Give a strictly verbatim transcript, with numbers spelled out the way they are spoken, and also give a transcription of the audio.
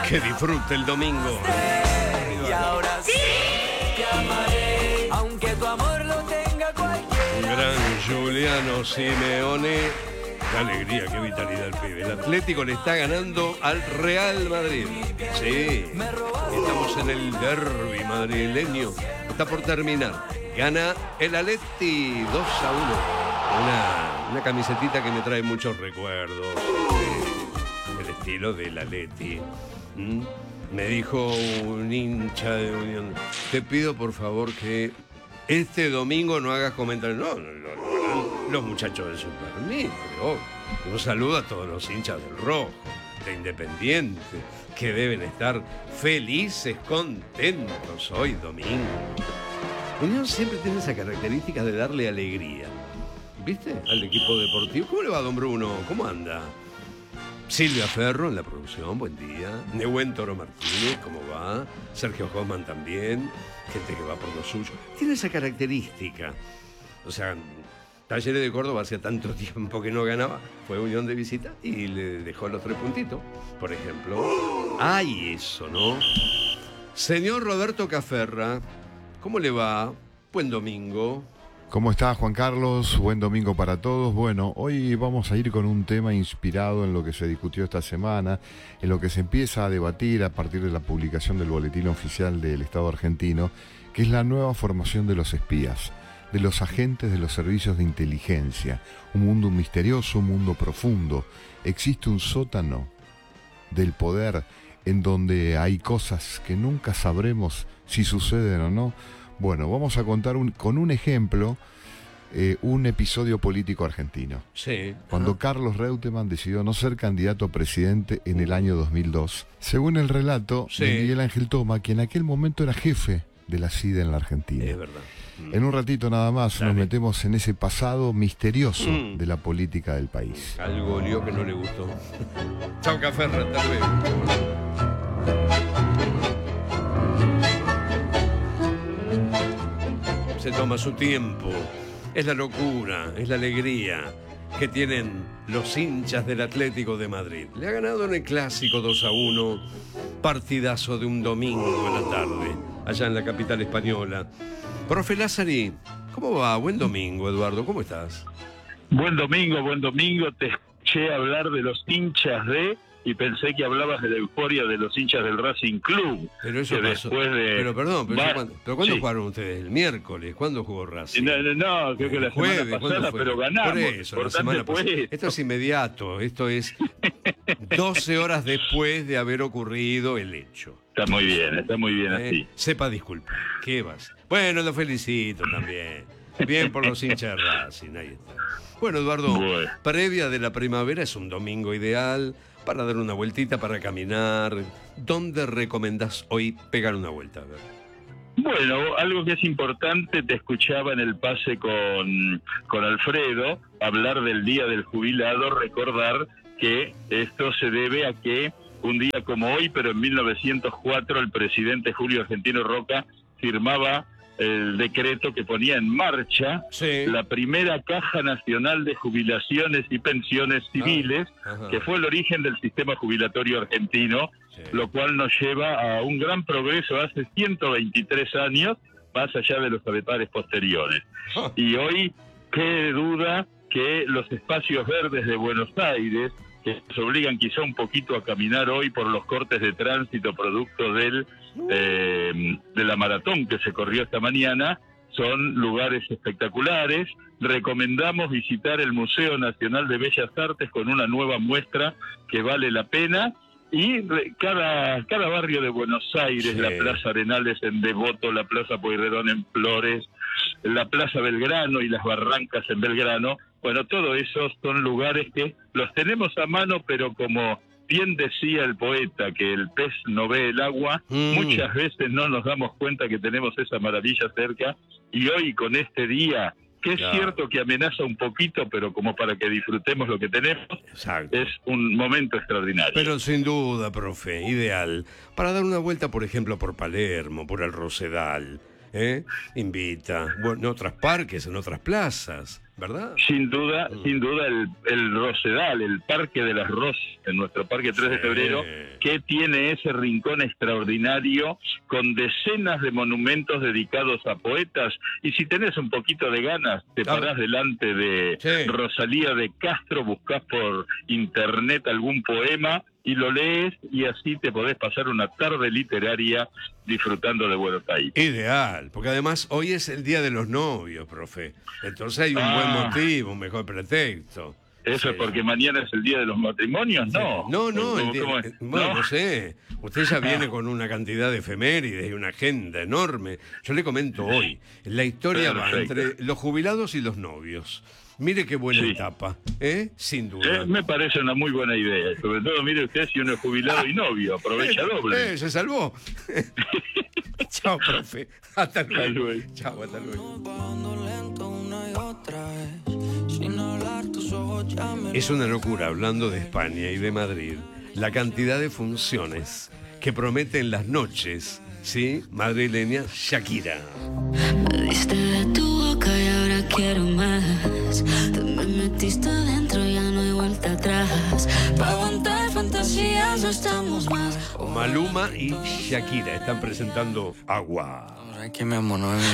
Que disfrute el domingo. Y ahora sí te amaré, aunque tu amor lo tenga cualquiera. Un gran Juliano Simeone. Qué alegría, qué vitalidad el pibe. El Atlético le está ganando al Real Madrid. Sí, estamos en el derbi madrileño. Está por terminar. Gana el Atleti dos a uno. Una, una camisetita que me trae muchos recuerdos. El estilo del Atleti. ¿Mm? Me dijo un hincha de Unión: te pido por favor que este domingo no hagas comentarios. No, no, no, no, los muchachos del Supermitre. Oh. Un saludo a todos los hinchas del Rojo, de Independiente, que deben estar felices, contentos hoy domingo. Unión siempre tiene esa característica de darle alegría, ¿viste? Al equipo deportivo. ¿Cómo le va, don Bruno? ¿Cómo anda? Silvia Ferro en la producción, buen día. Nehuen Toro Martínez, ¿cómo va? Sergio Hoffman también, gente que va por lo suyo. Tiene esa característica. O sea, Talleres de Córdoba hacía tanto tiempo que no ganaba, fue Unión de visita y le dejó los tres puntitos, por ejemplo. ¡Ay, eso, ¿no? Señor Roberto Caferra, ¿cómo le va? Buen domingo. ¿Cómo está, Juan Carlos? Buen domingo para todos. Bueno, hoy vamos a ir con un tema inspirado en lo que se discutió esta semana, en lo que se empieza a debatir a partir de la publicación del Boletín Oficial del Estado argentino, que es la nueva formación de los espías, de los agentes de los servicios de inteligencia. Un mundo misterioso, un mundo profundo. Existe un sótano del poder en donde hay cosas que nunca sabremos si suceden o no. Bueno, vamos a contar un, con un ejemplo eh, un episodio político argentino. Sí. Cuando Ajá. Carlos Reutemann decidió no ser candidato a presidente en el año dos mil dos, según el relato Sí. de Miguel Ángel Toma, que en aquel momento era jefe de la C I D en la Argentina. Es verdad. En un ratito nada más Dale. nos metemos en ese pasado misterioso Mm. de la política del país. Algo olió que no le gustó. Chao, Caferra, hasta luego. Se toma su tiempo. Es la locura, es la alegría que tienen los hinchas del Atlético de Madrid. Le ha ganado en el Clásico dos a uno, partidazo de un domingo a la tarde, allá en la capital española. Profe Lázari, ¿cómo va? Buen domingo, Eduardo, ¿cómo estás? Buen domingo, buen domingo. Te escuché hablar de los hinchas de... y pensé que hablabas de la euforia de los hinchas del Racing Club. Pero eso que pasó. después de... Pero perdón, pero, Va- eso cuándo, ¿pero ¿cuándo sí. jugaron ustedes? ¿El miércoles? ¿Cuándo jugó Racing? No, no, no, creo que la El jueves, semana ¿cuándo pasada, fue? pero ganamos. Por eso, la Importante semana fue pasada. esto. Esto es inmediato, esto es doce horas después de haber ocurrido el hecho. Está muy bien, está muy bien ¿Eh? así. Sepa disculpar. ¿Qué vas? Bueno, lo felicito también. Bien por los hinchas de Racing, ahí está. Bueno, Eduardo, Bueno. previa de la primavera es un domingo ideal para dar una vueltita, para caminar. ¿Dónde recomendás hoy pegar una vuelta? A ver. Bueno, algo que es importante, te escuchaba en el pase con, con Alfredo, hablar del Día del Jubilado, recordar que esto se debe a que un día como hoy, pero en mil novecientos cuatro, el presidente Julio Argentino Roca firmaba el decreto que ponía en marcha Sí. la primera Caja Nacional de Jubilaciones y Pensiones Civiles, Ah, ajá. que fue el origen del sistema jubilatorio argentino, Sí. lo cual nos lleva a un gran progreso hace ciento veintitrés años, más allá de los avatares posteriores. Ah. Y hoy, qué duda que los espacios verdes de Buenos Aires, que nos obligan quizá un poquito a caminar hoy por los cortes de tránsito producto del eh, de la maratón que se corrió esta mañana, son lugares espectaculares. Recomendamos visitar el Museo Nacional de Bellas Artes con una nueva muestra que vale la pena. Y re- cada, cada barrio de Buenos Aires, Sí. la Plaza Arenales en Devoto, la Plaza Pueyrredón en Flores, la Plaza Belgrano y las Barrancas en Belgrano, bueno, todo eso son lugares que los tenemos a mano, pero como bien decía el poeta, que el pez no ve el agua, Mm. muchas veces no nos damos cuenta que tenemos esa maravilla cerca, y hoy con este día, que es Claro. cierto que amenaza un poquito, pero como para que disfrutemos lo que tenemos, Exacto. es un momento extraordinario. Pero sin duda, profe, ideal. Para dar una vuelta, por ejemplo, por Palermo, por el Rosedal. ¿eh? Invita. Bueno, en otros parques, en otras plazas. ¿verdad? Sin duda, mm. sin duda el, el Rosedal, el Parque de las Rosas, en nuestro Parque tres de febrero, que tiene ese rincón extraordinario con decenas de monumentos dedicados a poetas. Y si tenés un poquito de ganas, te ah. parás delante de sí. Rosalía de Castro, buscás por internet algún poema y lo lees, y así te podés pasar una tarde literaria disfrutando de Buenos Aires. Ideal, porque además hoy es el Día de los Novios, profe. Entonces hay un ah. buen motivo, un mejor pretexto. ¿Eso sí. es porque mañana es el Día de los Matrimonios? No. No, no. El día, ¿Cómo es? Bueno, no, no sé. Usted ya viene con una cantidad de efemérides y una agenda enorme. Yo le comento hoy. La historia va entre los jubilados y los novios. Mire qué buena sí. etapa, ¿eh? Sin duda. Eh, me parece una muy buena idea. Sobre todo, mire usted, si uno es jubilado ah, y novio, aprovecha eh, doble. Eh, se salvó. Chao, profe. Hasta luego. Chao, hasta luego. Es una locura, hablando de España y de Madrid, la cantidad de funciones que prometen las noches, ¿sí? Madrileña Shakira. Me diste de tu boca y ahora quiero más. Te me metiste adentro, ya no hay vuelta atrás. Para aguantar fantasías no estamos más. Maluma y Shakira están presentando Agua. Ahora que mi amor no es